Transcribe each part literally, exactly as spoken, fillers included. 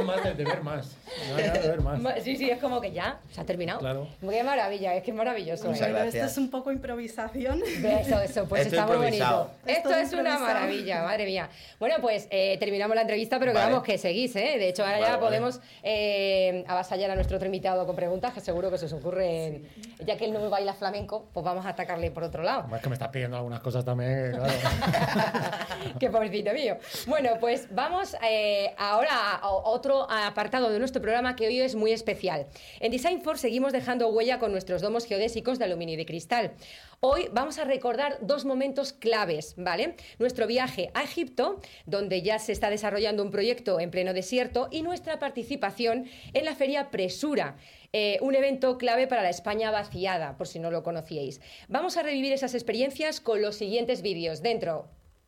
ganas más de, de ver más. Me ganas de ver más. Sí, sí, es como que ya, se ha terminado. Claro. Qué maravilla, es que es maravilloso. Muchas ¿eh? gracias. Esto es un poco improvisación. Eso, eso, pues Esto está muy improvisado. bonito. Esto Esto es es una improvisado. maravilla, madre mía. Bueno, pues eh, terminamos la entrevista, pero Vale. que vamos, que seguís, ¿eh? De hecho, ahora Vale, ya vale. podemos eh, avasallar a nuestro otro invitado con preguntas, que seguro que se os ocurren. Ya que él no baila flamenco, pues vamos a atacarle por otro lado. Es que me estás pidiendo algunas cosas también, claro. Qué pobrecito mío. Bueno, pues vamos eh, ahora a otro apartado de nuestro programa que hoy es muy especial. En Design Force seguimos dejando huella con nuestros domos geodésicos de aluminio y de cristal. Hoy vamos a recordar dos momentos claves, ¿vale? Nuestro viaje a Egipto, donde ya se está desarrollando un proyecto en pleno desierto, y nuestra participación en la Feria Presura, eh, un evento clave para la España vaciada, por si no lo conocíais. Vamos a revivir esas experiencias con los siguientes vídeos. Dentro.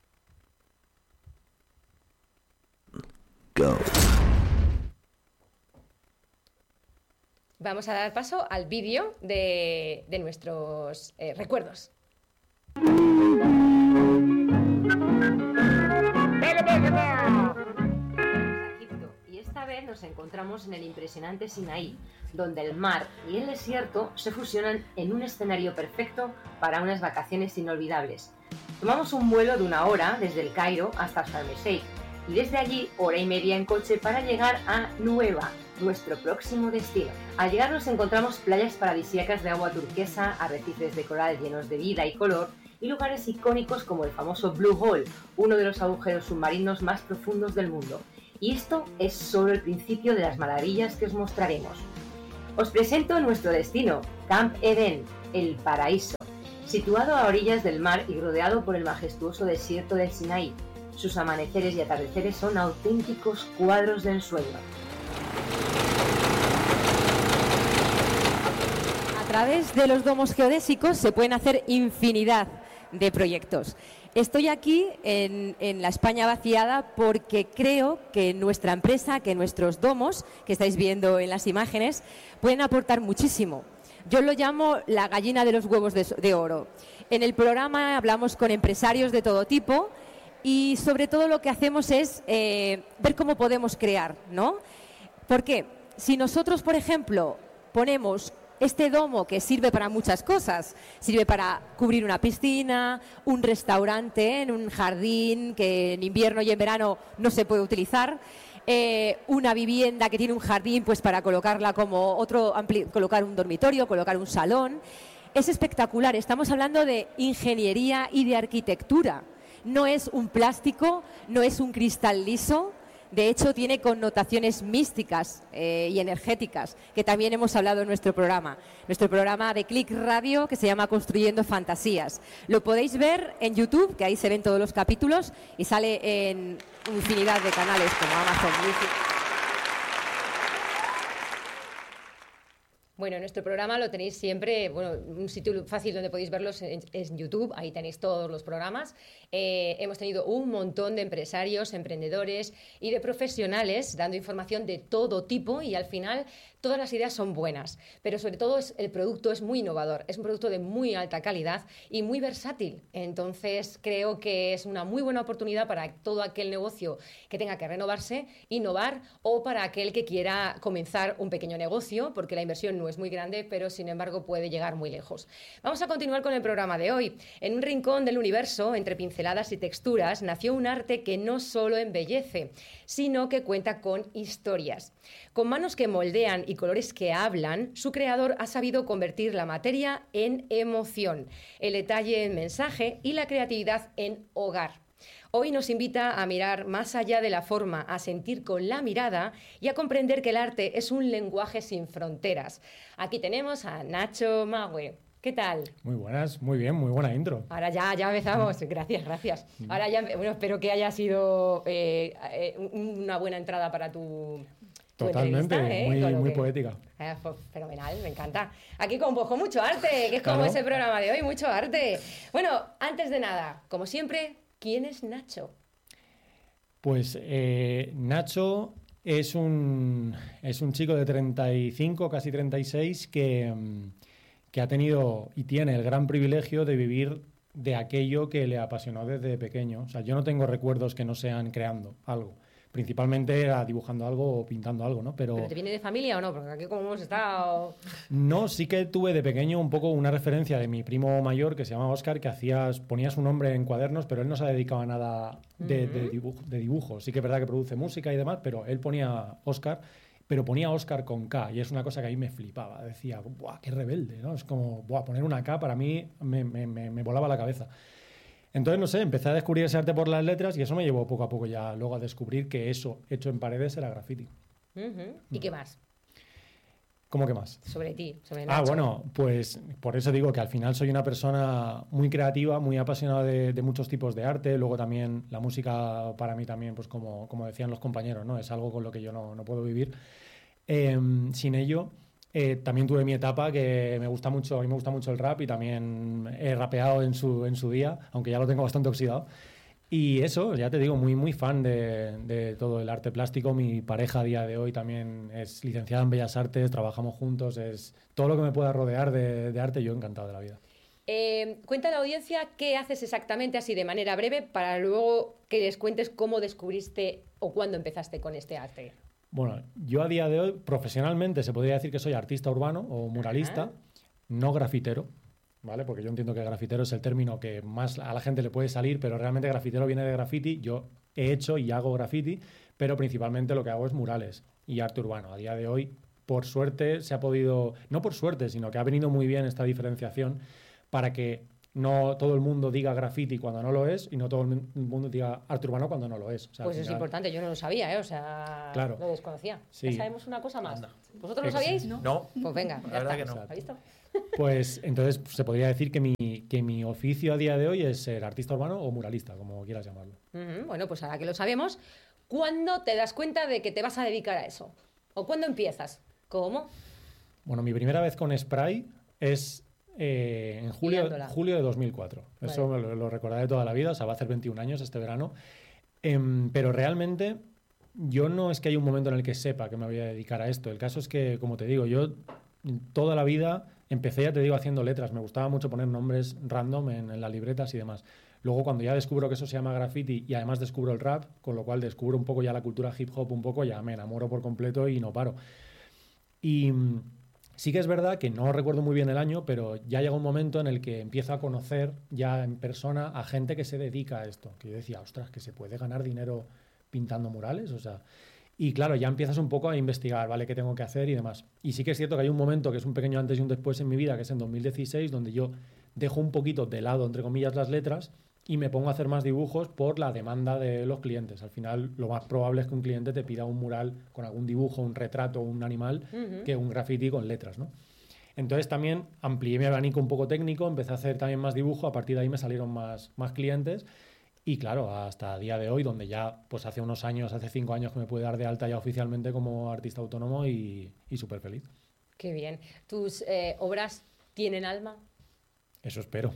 Go. Vamos a dar paso al vídeo de, de nuestros eh, recuerdos. Egipto, y esta vez nos encontramos en el impresionante Sinaí, donde el mar y el desierto se fusionan en un escenario perfecto para unas vacaciones inolvidables. Tomamos un vuelo de una hora desde el Cairo hasta Sharm el Sheikh y desde allí hora y media en coche para llegar a Nueva, nuestro próximo destino. Al llegar nos encontramos playas paradisíacas de agua turquesa, arrecifes de coral llenos de vida y color y lugares icónicos como el famoso Blue Hole, uno de los agujeros submarinos más profundos del mundo. Y esto es solo el principio de las maravillas que os mostraremos. Os presento nuestro destino, Camp Eden, el paraíso, situado a orillas del mar y rodeado por el majestuoso desierto del Sinaí. Sus amaneceres y atardeceres son auténticos cuadros de ensueño. A través de los domos geodésicos se pueden hacer infinidad de proyectos. Estoy aquí en, en la España vaciada porque creo que nuestra empresa, que nuestros domos, que estáis viendo en las imágenes, pueden aportar muchísimo. Yo lo llamo la gallina de los huevos de, de oro. En el programa hablamos con empresarios de todo tipo y sobre todo lo que hacemos es eh, ver cómo podemos crear, ¿no? Porque si nosotros, por ejemplo, ponemos este domo que sirve para muchas cosas, sirve para cubrir una piscina, un restaurante en un jardín que en invierno y en verano no se puede utilizar, eh, una vivienda que tiene un jardín pues para colocarla como otro, ampli- colocar un dormitorio, colocar un salón. Es espectacular, estamos hablando de ingeniería y de arquitectura. No es un plástico, no es un cristal liso. De hecho, tiene connotaciones místicas eh, y energéticas, que también hemos hablado en nuestro programa. Nuestro programa de Click Radio, que se llama Construyendo Fantasías. Lo podéis ver en YouTube, que ahí se ven todos los capítulos, y sale en infinidad de canales como Amazon Music. Bueno, nuestro programa lo tenéis siempre, bueno, un sitio fácil donde podéis verlos es en YouTube, ahí tenéis todos los programas. Eh, hemos tenido un montón de empresarios, emprendedores y de profesionales dando información de todo tipo y al final todas las ideas son buenas, pero sobre todo es, el producto es muy innovador, es un producto de muy alta calidad y muy versátil. Entonces creo que es una muy buena oportunidad para todo aquel negocio que tenga que renovarse, innovar o para aquel que quiera comenzar un pequeño negocio, porque la inversión no es muy grande, pero sin embargo puede llegar muy lejos. Vamos a continuar con el programa de hoy. En un rincón del universo, entre pinceladas y texturas, nació un arte que no solo embellece, sino que cuenta con historias. Con manos que moldean y colores que hablan, su creador ha sabido convertir la materia en emoción, el detalle en mensaje y la creatividad en hogar. Hoy nos invita a mirar más allá de la forma, a sentir con la mirada y a comprender que el arte es un lenguaje sin fronteras. Aquí tenemos a Nacho Mague. ¿Qué tal? Muy buenas, muy bien, muy buena intro. Ahora ya, ya empezamos. Gracias, gracias. Ahora ya, bueno, espero que haya sido eh, eh, una buena entrada para tu... Totalmente, ¿eh? muy, muy que... poética. Eh, pues, fenomenal, me encanta. Aquí con, pues, con mucho arte, que es como Claro. ese programa de hoy, mucho arte. Bueno, antes de nada, como siempre, ¿quién es Nacho? Pues eh, Nacho es un, es un chico de treinta y cinco, casi treinta y seis, que, mm, que ha tenido y tiene el gran privilegio de vivir de aquello que le apasionó desde pequeño. O sea, yo no tengo recuerdos que no sean creando algo. principalmente era dibujando algo o pintando algo, ¿no? Pero, ¿Pero te viene de familia o no? Porque aquí como hemos estado... No, sí que tuve de pequeño un poco una referencia de mi primo mayor que se llama Óscar, que hacía, ponía su nombre en cuadernos, pero él no se dedicaba a nada de, de, dibujo, de dibujo. Sí que es verdad que produce música y demás, pero él ponía Óscar, pero ponía Óscar con K, y es una cosa que a mí me flipaba. Decía, ¡buah, qué rebelde!, ¿no? Es como, ¡buah, poner una K para mí me, me, me, me volaba la cabeza! Entonces, no sé, empecé a descubrir ese arte por las letras y eso me llevó poco a poco ya luego a descubrir que eso hecho en paredes era graffiti. Uh-huh. ¿Y qué más? ¿Cómo que más? Sobre ti, sobre Nacho. Ah, bueno, pues por eso digo que al final soy una persona muy creativa, muy apasionada de, de muchos tipos de arte. Luego también la música para mí también, pues como, como decían los compañeros, ¿no? Es algo con lo que yo no, no puedo vivir. Eh, sin ello... Eh, también tuve mi etapa que me gusta mucho, a mí me gusta mucho el rap y también he rapeado en su, en su día, aunque ya lo tengo bastante oxidado. Y eso, ya te digo, muy, muy fan de, de todo el arte plástico. Mi pareja a día de hoy también es licenciada en Bellas Artes, trabajamos juntos, es todo lo que me pueda rodear de, de arte, yo encantado de la vida. Eh, cuenta a la audiencia qué haces exactamente así de manera breve para luego que les cuentes cómo descubriste o cuándo empezaste con este arte. Bueno, yo a día de hoy, profesionalmente, se podría decir que soy artista urbano o muralista, Ajá. no grafitero, ¿vale? Porque yo entiendo que grafitero es el término que más a la gente le puede salir, pero realmente grafitero viene de graffiti. Yo he hecho y hago graffiti, pero principalmente lo que hago es murales y arte urbano. A día de hoy, por suerte, se ha podido, no por suerte, sino que ha venido muy bien esta diferenciación para que no todo el mundo diga graffiti cuando no lo es y no todo el mundo diga arte urbano cuando no lo es. O sea, pues final... es importante, yo no lo sabía, ¿eh? O sea, claro. lo desconocía. Sí. Ya sabemos una cosa más. Anda. ¿Vosotros lo sabíais? No. no. Pues venga, la ya verdad está. que no. ¿Has visto? Pues entonces se podría decir que mi, que mi oficio a día de hoy es ser artista urbano o muralista, como quieras llamarlo. Uh-huh. Bueno, pues ahora que lo sabemos, ¿cuándo te das cuenta de que te vas a dedicar a eso? ¿O cuándo empiezas? ¿Cómo? Bueno, mi primera vez con spray es... Eh, en julio, julio de dos mil cuatro. Vale. Eso me lo, lo recordaré toda la vida, o sea, va a hacer veintiún años este verano. Eh, pero realmente yo no es que haya un momento en el que sepa que me voy a dedicar a esto. El caso es que, como te digo, yo toda la vida empecé, ya te digo, haciendo letras. Me gustaba mucho poner nombres random en, en las libretas y demás. Luego, cuando ya descubro que eso se llama graffiti y además descubro el rap, con lo cual descubro un poco ya la cultura hip hop, un poco ya me enamoro por completo y no paro. Y... sí que es verdad que no recuerdo muy bien el año, pero ya llega un momento en el que empiezo a conocer ya en persona a gente que se dedica a esto. Que yo decía, ostras, que se puede ganar dinero pintando murales, o sea... Y claro, ya empiezas un poco a investigar, ¿vale? ¿Qué tengo que hacer y demás? Y sí que es cierto que hay un momento que es un pequeño antes y un después en mi vida, que es en dos mil dieciséis, donde yo dejo un poquito de lado, entre comillas, las letras y me pongo a hacer más dibujos por la demanda de los clientes. Al final, lo más probable es que un cliente te pida un mural con algún dibujo, un retrato, un animal, uh-huh. que un graffiti con letras, ¿no? Entonces también amplié mi abanico un poco técnico, empecé a hacer también más dibujo, a partir de ahí me salieron más, más clientes y claro, hasta el día de hoy, donde ya pues hace unos años, hace cinco años que me pude dar de alta ya oficialmente como artista autónomo y, y súper feliz. Qué bien. ¿Tus eh, obras tienen alma? Eso espero.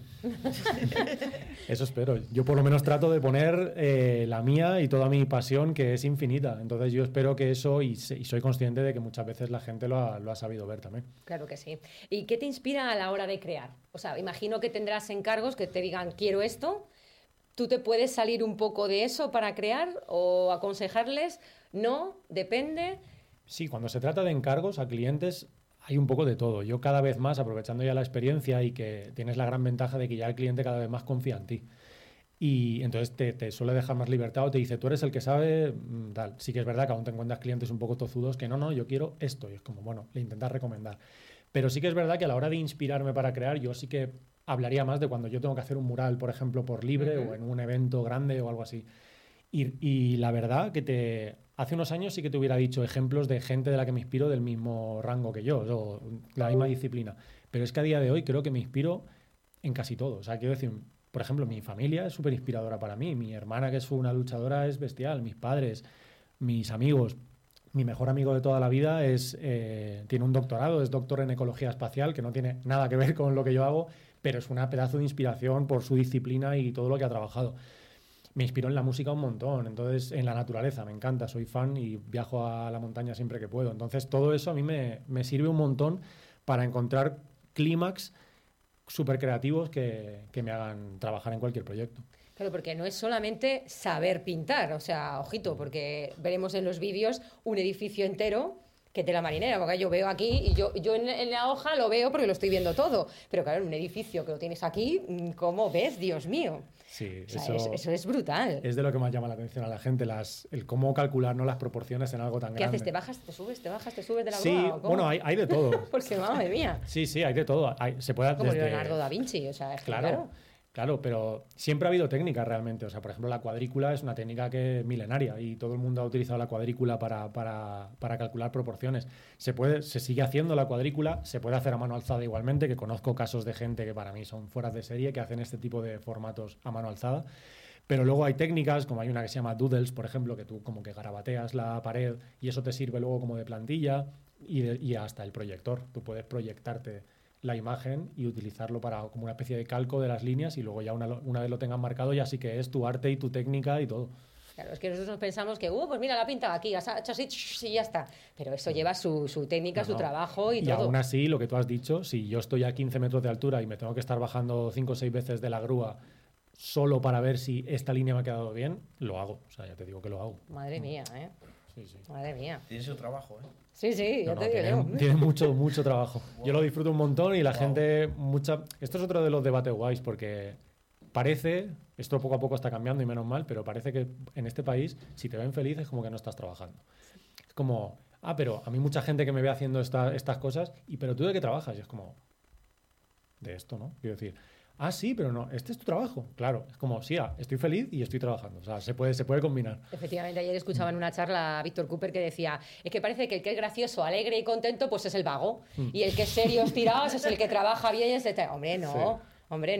Eso espero. Yo por lo menos trato de poner eh, la mía y toda mi pasión, que es infinita. Entonces yo espero que eso, y, y soy consciente de que muchas veces la gente lo ha, lo ha sabido ver también. Claro que sí. ¿Y qué te inspira a la hora de crear? O sea, imagino que tendrás encargos que te digan, quiero esto. ¿Tú te puedes salir un poco de eso para crear o aconsejarles? No, depende. Sí, cuando se trata de encargos a clientes... hay un poco de todo. Yo cada vez más, aprovechando ya la experiencia y que tienes la gran ventaja de que ya el cliente cada vez más confía en ti. Y entonces te, te suele dejar más libertad o te dice, tú eres el que sabe, tal. Sí que es verdad que aún te encuentras clientes un poco tozudos que no, no, yo quiero esto. Y es como, bueno, le intentas recomendar. Pero sí que es verdad que a la hora de inspirarme para crear, yo sí que hablaría más de cuando yo tengo que hacer un mural, por ejemplo, por libre uh-huh. o en un evento grande o algo así. Y, y la verdad que te... hace unos años sí que te hubiera dicho ejemplos de gente de la que me inspiro del mismo rango que yo, o la misma disciplina. Pero es que a día de hoy creo que me inspiro en casi todo. O sea, quiero decir, por ejemplo, mi familia es súper inspiradora para mí. Mi hermana, que es una luchadora, es bestial. Mis padres, mis amigos. Mi mejor amigo de toda la vida es eh, tiene un doctorado, es doctor en ecología espacial, que no tiene nada que ver con lo que yo hago, pero es una pedazo de inspiración por su disciplina y todo lo que ha trabajado. Me inspiró en la música un montón, entonces en la naturaleza, me encanta, soy fan y viajo a la montaña siempre que puedo. Entonces todo eso a mí me, me sirve un montón para encontrar clímax súper creativos que, que me hagan trabajar en cualquier proyecto. Claro, porque no es solamente saber pintar, o sea, ojito, porque veremos en los vídeos un edificio entero que tela marinera, porque yo veo aquí y yo, yo en, en la hoja lo veo porque lo estoy viendo todo, pero claro, en un edificio que lo tienes aquí, ¿cómo ves? Dios mío. Sí, o sea, eso, es, eso es brutal. Es de lo que más llama la atención a la gente, las, el cómo calcular, ¿no?, las proporciones en algo tan ¿Qué grande. haces? ¿Te bajas, te subes, te bajas, te subes de la Sí, grúa? ¿O cómo? bueno, hay, hay de todo. Porque, madre mía. Sí, sí, hay de todo. Hay, se puede Como desde... Leonardo da Vinci, o sea, es que, Claro, claro. claro, pero siempre ha habido técnicas realmente. O sea, por ejemplo, la cuadrícula es una técnica que es milenaria y todo el mundo ha utilizado la cuadrícula para, para, para calcular proporciones. Se puede, se sigue haciendo la cuadrícula, se puede hacer a mano alzada igualmente, que conozco casos de gente que para mí son fueras de serie, que hacen este tipo de formatos a mano alzada. Pero luego hay técnicas, como hay una que se llama doodles, por ejemplo, que tú como que garabateas la pared y eso te sirve luego como de plantilla y, de, y hasta el proyector. Tú puedes proyectarte la imagen y utilizarlo para como una especie de calco de las líneas y luego ya una, una vez lo tengas marcado ya sí que es tu arte y tu técnica y todo. Claro, es que nosotros nos pensamos que, uh, pues mira, la pinta aquí, has hecho así y ya está. Pero eso lleva su, su técnica, No, su no. trabajo y, Y todo. aún así, lo que tú has dicho, si yo estoy a quince metros de altura y me tengo que estar bajando cinco o seis veces de la grúa solo para ver si esta línea me ha quedado bien, lo hago. O sea, ya te digo que lo hago. Madre mía, ¿eh? Sí, sí. Madre mía. Tiene su trabajo, ¿eh? Sí, sí, ya No, no, te digo tiene, yo. tiene mucho, mucho trabajo. Yo lo disfruto un montón y la Wow. gente, mucha... Esto es otro de los debates guays porque parece, esto poco a poco está cambiando y menos mal, pero parece que en este país, si te ven feliz es como que no estás trabajando. Es como, ah, pero a mí mucha gente que me ve haciendo esta, estas cosas, y pero tú de qué trabajas, y es como, de esto, ¿no? Quiero decir, ah, sí, pero no, este es tu trabajo. Claro, es como, sí, ah, estoy feliz y estoy trabajando. O sea, se puede, se puede combinar. Efectivamente, ayer escuchaba en una charla a Víctor Cooper que decía, es que parece que el que es gracioso, alegre y contento, pues es el vago. Y el que es serio, estirado, es el que trabaja bien, etcétera. Hombre, no, Sí. hombre,